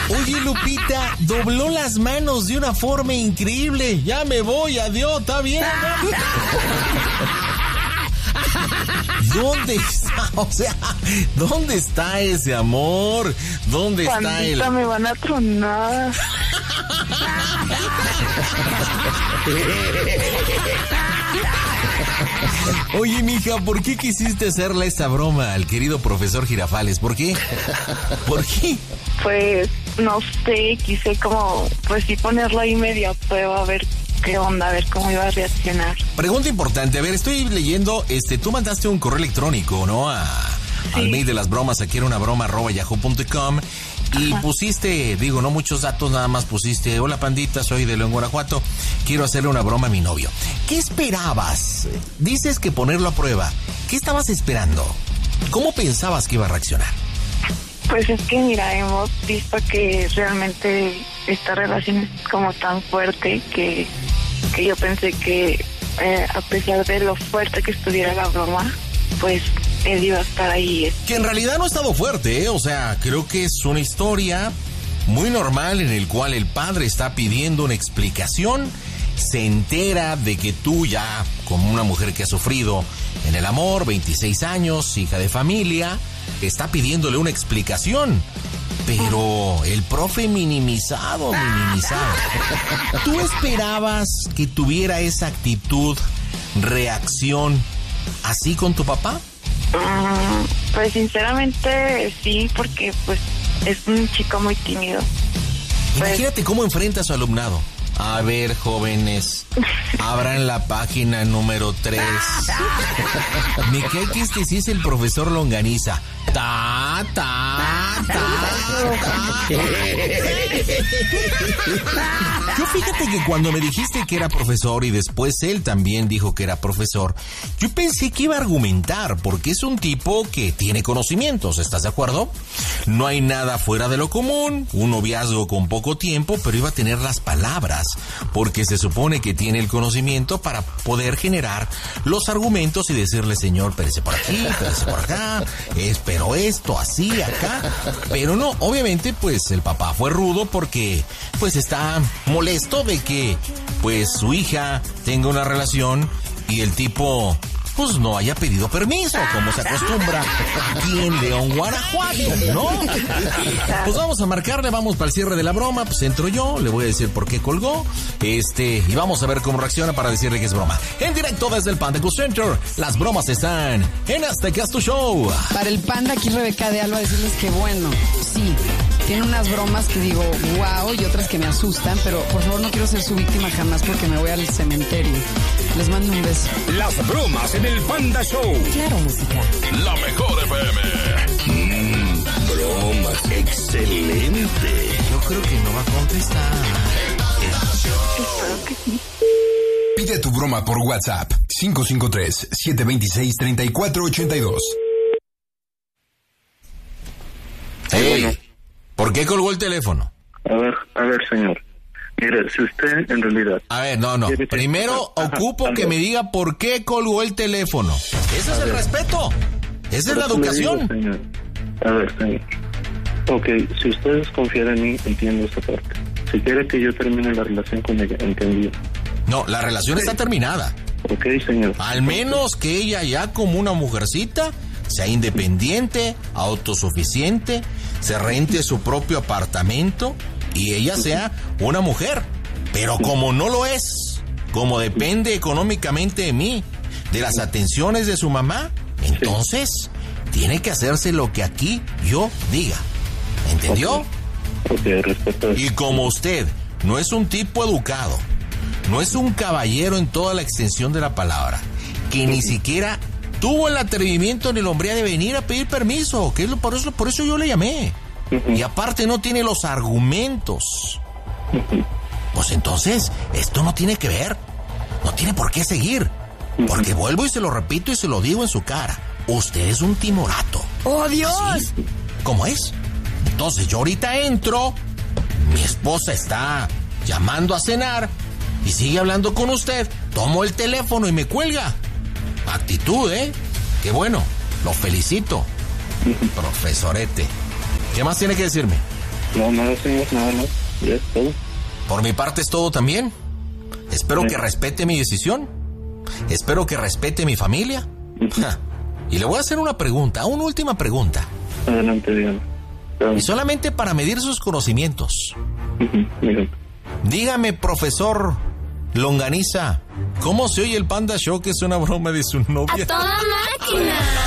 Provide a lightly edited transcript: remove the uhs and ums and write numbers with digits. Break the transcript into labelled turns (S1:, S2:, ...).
S1: Oye, Lupita, dobló las manos de una forma increíble. Ya me voy, adiós, está bien. ¿Dónde está? O sea, ¿dónde está ese amor? ¿Dónde está el...?
S2: Me van a tronar.
S1: Oye, mija, ¿por qué quisiste hacerle esta broma al querido profesor Girafales? ¿Por qué? ¿Por qué?
S2: Pues, no sé, quise como, pues sí ponerlo ahí medio a prueba, a ver qué onda, a ver cómo iba a reaccionar.
S1: Pregunta importante, a ver, estoy leyendo, tú mandaste un correo electrónico, ¿no? Al mail de las bromas, aquí era una broma @yahoo.com y pusiste, digo, no muchos datos, nada más pusiste: hola pandita, soy de León, Guanajuato, quiero hacerle una broma a mi novio. ¿Qué esperabas? Dices que ponerlo a prueba. ¿Qué estabas esperando? ¿Cómo pensabas que iba a reaccionar?
S2: Pues es que, mira, hemos visto que realmente esta relación es como tan fuerte que yo pensé que a pesar de lo fuerte que estuviera la broma, pues él iba a estar ahí.
S1: Que en realidad no ha estado fuerte, ¿eh? O sea, creo que es una historia muy normal en el cual el padre está pidiendo una explicación, se entera de que tú ya, como una mujer que ha sufrido en el amor, 26 años, hija de familia, está pidiéndole una explicación. Pero el profe minimizado. ¿Tú esperabas que tuviera esa actitud, reacción, así con tu papá?
S2: Pues sinceramente sí, porque pues es un chico muy tímido.
S1: Imagínate cómo enfrenta a su alumnado. A ver, jóvenes, abran la página número 3. Me cae que sí es el profesor Longaniza. Yo fíjate que cuando me dijiste que era profesor y después él también dijo que era profesor, yo pensé que iba a argumentar, porque es un tipo que tiene conocimientos, ¿estás de acuerdo? No hay nada fuera de lo común, un noviazgo con poco tiempo, pero iba a tener las palabras, porque se supone que tiene el conocimiento para poder generar los argumentos y decirle: señor, espérese por aquí, espérese por acá, pero esto, así, acá. Pero no, obviamente, pues el papá fue rudo porque pues está molesto de que pues su hija tenga una relación y el tipo pues no haya pedido permiso, como se acostumbra aquí en León, Guanajuato, ¿no? Pues vamos a marcarle, vamos para el cierre de la broma, pues entro yo, le voy a decir por qué colgó, y vamos a ver cómo reacciona para decirle que es broma. En directo desde el Panda Cool Center, las bromas están en Azteca Show.
S3: Para el Panda, aquí Rebeca de Alba, decirles que bueno, sí, tiene unas bromas que digo, wow, y otras que me asustan, pero por favor no quiero ser su víctima jamás porque me voy al cementerio. Les mando un beso.
S4: Las bromas en el Panda Show.
S3: Claro, música.
S4: La mejor FM. Bromas, excelente.
S1: Yo creo que no va a contestar.
S2: Espero que sí.
S5: Pide tu broma por WhatsApp. 553-726-3482.
S1: Hey, ¿por qué colgó el teléfono?
S6: A ver, señor. Mire, si usted en realidad...
S1: A ver, no. Primero ocupo que me diga por qué colgó el teléfono. Ese es el respeto. Esa es la educación.
S6: Señor. A ver, señor. Ok, si ustedes confían en mí, entiendo esta parte. Si quiere que yo termine la relación con ella, entendido.
S1: No, la relación está terminada.
S6: Ok, señor.
S1: Al menos que ella ya como una mujercita sea independiente, autosuficiente, se rente su propio apartamento y ella sea una mujer. Pero como no lo es, como depende económicamente de mí, de las atenciones de su mamá, entonces tiene que hacerse lo que aquí yo diga. ¿Entendió?
S6: Ok, respeto.
S1: Y como usted no es un tipo educado, no es un caballero en toda la extensión de la palabra, que ni siquiera tuvo el atrevimiento ni la hombría de venir a pedir permiso, que es por eso yo le llamé. Y aparte no tiene los argumentos. Pues entonces, esto no tiene que ver. No tiene por qué seguir. Porque vuelvo y se lo repito y se lo digo en su cara. Usted es un timorato.
S3: ¡Oh, Dios!
S1: ¿Así? ¿Cómo es? Entonces yo ahorita entro, mi esposa está llamando a cenar y sigue hablando con usted, tomo el teléfono y me cuelga. Actitud, ¿eh? Qué bueno, lo felicito. Profesorete. ¿Qué más tiene que decirme?
S6: No, nada, señor, nada más. Ya es todo.
S1: Por mi parte es todo también. Espero que respete mi decisión. Espero que respete mi familia. Ja. Y le voy a hacer una última pregunta.
S6: Adelante, dígame.
S1: Y solamente para medir sus conocimientos.
S6: Dígame.
S1: Dígame, profesor Longaniza, ¿cómo se oye el Panda Show, que es una broma de su novia?
S7: ¡A toda máquina!